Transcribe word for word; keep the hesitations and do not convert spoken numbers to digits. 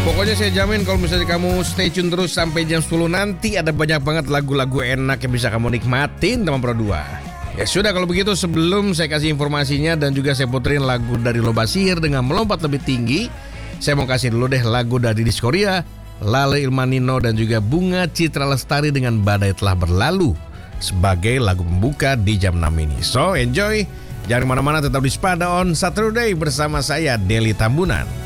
Pokoknya saya jamin kalau misalnya kamu stay tune terus sampai jam sepuluh nanti ada banyak banget lagu-lagu enak yang bisa kamu nikmatin teman Pro dua. Ya sudah kalau begitu sebelum saya kasih informasinya dan juga saya puterin lagu dari Lomba Sihir dengan melompat lebih tinggi, saya mau kasih dulu deh lagu dari Diskoria, Lale Ilmanino dan juga Bunga Citra Lestari dengan Badai Telah Berlalu sebagai lagu pembuka di jam enam ini. So enjoy, jangan kemana-mana, tetap di Spada on Saturday bersama saya Deli Tambunan.